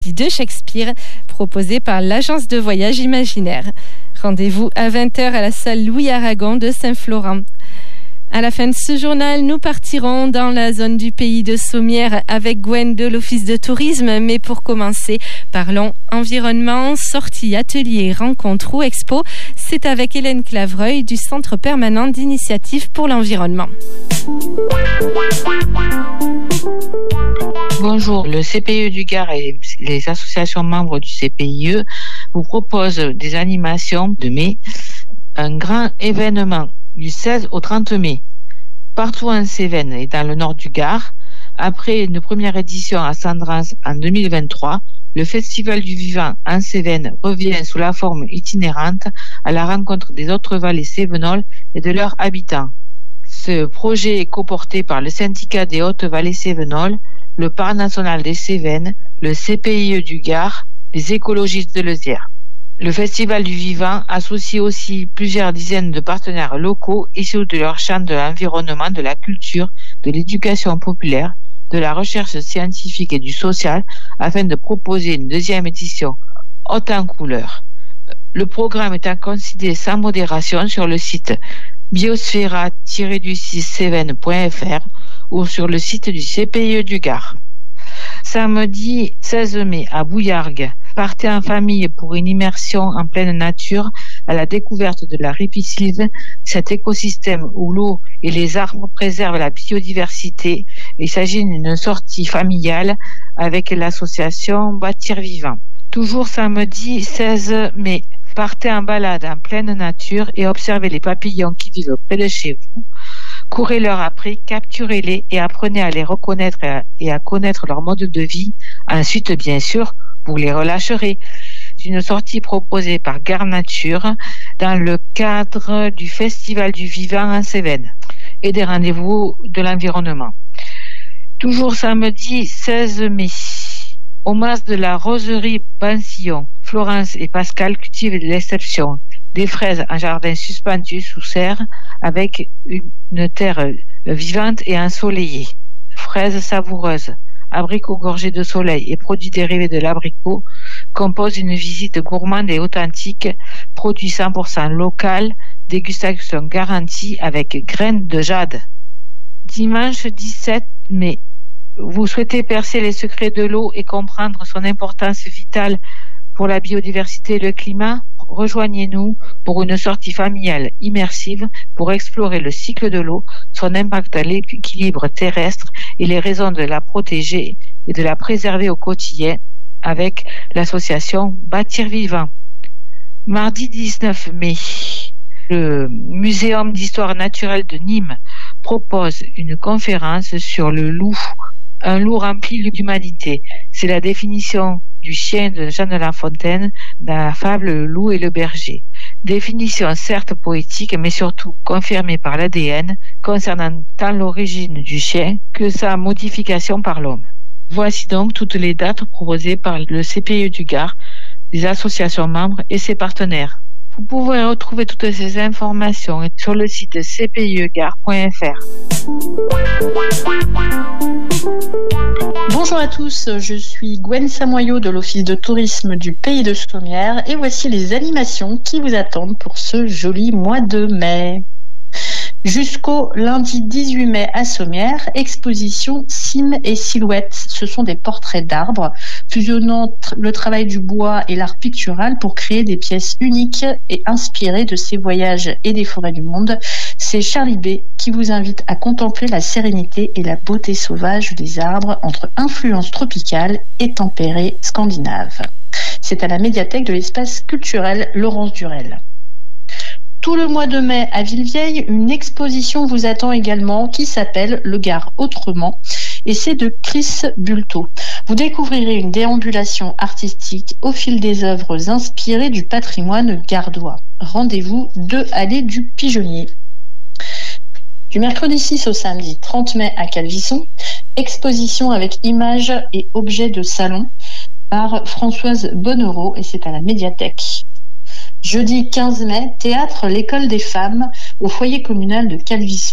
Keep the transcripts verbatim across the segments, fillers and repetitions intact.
de Shakespeare proposé par l'agence de voyage imaginaire. Rendez-vous à vingt heures à la salle Louis Aragon de Saint-Florent. À la fin de ce journal, nous partirons dans la zone du pays de Sommières avec Gwen de l'Office de tourisme. Mais pour commencer, parlons environnement, sortie, atelier, rencontre ou expo. C'est avec Hélène Clavreuil du Centre permanent d'initiative pour l'environnement. Bonjour, le C P I E du Gard et les associations membres du C P I E vous proposent des animations de mai, un grand événement du seize au trente mai, partout en Cévennes et dans le nord du Gard. Après une première édition à Sandrans en deux mille vingt-trois, le Festival du Vivant en Cévennes revient sous la forme itinérante à la rencontre des autres vallées cévenoles et de leurs habitants. Ce projet est coporté par le syndicat des Hautes-Vallées cévenoles, le Parc national des Cévennes, le C P I E du Gard, les écologistes de Leuzière. Le Festival du Vivant associe aussi plusieurs dizaines de partenaires locaux issus de leur champ de l'environnement, de la culture, de l'éducation populaire, de la recherche scientifique et du social afin de proposer une deuxième édition haute en couleurs. Le programme est à considérer sans modération sur le site biosphera tiret six cévennes point f r ou sur le site du C P I E du Gard. Samedi seize mai à Bouillargues, partez en famille pour une immersion en pleine nature à la découverte de la ripisylve, cet écosystème où l'eau et les arbres préservent la biodiversité. Il s'agit d'une sortie familiale avec l'association Bâtir Vivant. Toujours samedi seize mai, partez en balade en pleine nature et observez les papillons qui vivent près de chez vous. Courez-leur après, capturez-les et apprenez à les reconnaître et à connaître leur mode de vie. Ensuite, bien sûr, vous les relâcherez. C'est une sortie proposée par Gard Nature dans le cadre du Festival du Vivant en Cévennes et des rendez-vous de l'environnement. Toujours samedi seize mai, au mas de la Roserie Bansillon, Florence et Pascal cultivent de l'exception. Des fraises en jardin suspendu sous serre avec une terre vivante et ensoleillée. Fraises savoureuses, abricots gorgés de soleil et produits dérivés de l'abricot composent une visite gourmande et authentique, produit cent pour cent local, dégustation garantie avec graines de jade. Dimanche dix-sept mai, vous souhaitez percer les secrets de l'eau et comprendre son importance vitale pour la biodiversité et le climat? Rejoignez-nous pour une sortie familiale immersive pour explorer le cycle de l'eau, son impact à l'équilibre terrestre et les raisons de la protéger et de la préserver au quotidien avec l'association Bâtir Vivant. Mardi dix-neuf mai, le Muséum d'histoire naturelle de Nîmes propose une conférence sur le loup, un loup rempli d'humanité. C'est la définition du chien de Jean de La Fontaine dans la fable Le loup et le berger. Définition certes poétique, mais surtout confirmée par l'A D N concernant tant l'origine du chien que sa modification par l'homme. Voici donc toutes les dates proposées par le C P I E du Gard, les associations membres et ses partenaires. Vous pouvez retrouver toutes ces informations sur le site c p i e gard point f r. Bonjour à tous, je suis Gwen Samoyau de l'Office de tourisme du Pays de Sommières et voici les animations qui vous attendent pour ce joli mois de mai. Jusqu'au lundi dix-huit mai à Sommières, exposition Cimes et Silhouettes. Ce sont des portraits d'arbres, fusionnant le travail du bois et l'art pictural pour créer des pièces uniques et inspirées de ces voyages et des forêts du monde. C'est Charlie B qui vous invite à contempler la sérénité et la beauté sauvage des arbres entre influence tropicale et tempérée scandinave. C'est à la médiathèque de l'espace culturel Laurence Durel. Tout le mois de mai à Villevieille, une exposition vous attend également qui s'appelle Le Gard autrement et c'est de Chris Bulto. Vous découvrirez une déambulation artistique au fil des œuvres inspirées du patrimoine gardois. Rendez-vous deux allée du Pigeonnier. Du mercredi six au samedi trente mai à Calvisson, exposition avec images et objets de salon par Françoise Bonnereau et c'est à la médiathèque. Jeudi quinze mai, théâtre L'École des femmes au foyer communal de Calvisson.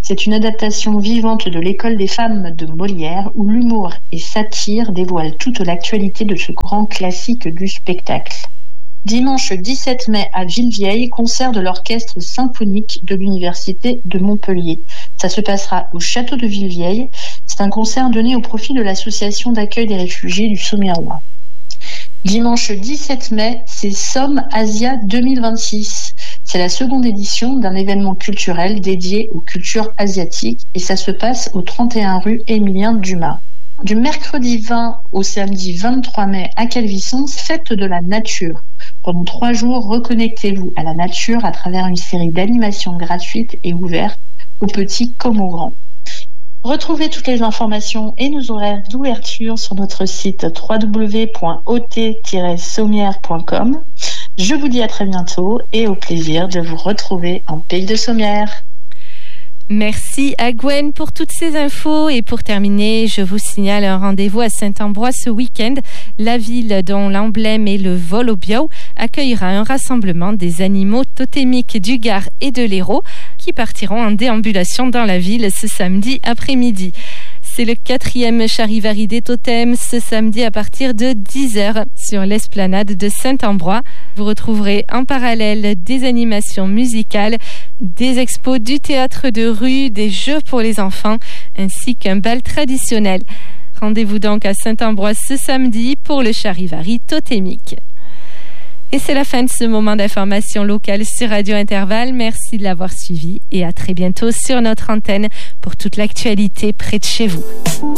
C'est une adaptation vivante de l'École des femmes de Molière où l'humour et satire dévoilent toute l'actualité de ce grand classique du spectacle. Dimanche dix-sept mai à Villevieille, concert de l'orchestre symphonique de l'Université de Montpellier. Ça se passera au château de Villevieille. C'est un concert donné au profit de l'association d'accueil des réfugiés du Sommières-Loire. Dimanche dix-sept mai, c'est Somme Asia deux mille vingt-six. C'est la seconde édition d'un événement culturel dédié aux cultures asiatiques et ça se passe au trente et un rue Émilien Dumas. Du mercredi vingt au samedi vingt-trois mai à Calvisson, fête de la nature. Pendant trois jours, reconnectez-vous à la nature à travers une série d'animations gratuites et ouvertes aux petits comme aux grands. Retrouvez toutes les informations et nos horaires d'ouverture sur notre site w w w point o t tiret sommières point com. Je vous dis à très bientôt et au plaisir de vous retrouver en Pays de Sommières. Merci à Gwen pour toutes ces infos. Et pour terminer, je vous signale un rendez-vous à Saint-Ambrois ce week-end. La ville dont l'emblème est le vol au bio accueillera un rassemblement des animaux totémiques du Gard et de l'Hérault qui partiront en déambulation dans la ville ce samedi après-midi. C'est le quatrième charivari des totems ce samedi à partir de dix heures sur l'esplanade de Saint-Ambrois. Vous retrouverez en parallèle des animations musicales, des expos du théâtre de rue, des jeux pour les enfants ainsi qu'un bal traditionnel. Rendez-vous donc à Saint-Ambrois ce samedi pour le charivari totémique. Et c'est la fin de ce moment d'information locale sur Radio Intervalle. Merci de l'avoir suivi et à très bientôt sur notre antenne pour toute l'actualité près de chez vous.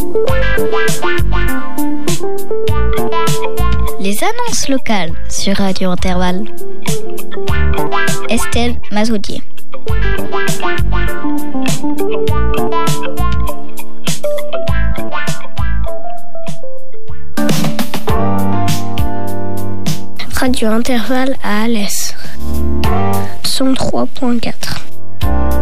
Les annonces locales sur Radio Intervalle. Estelle Mazoudier. Radio Intervalle à Alès. cent trois point quatre.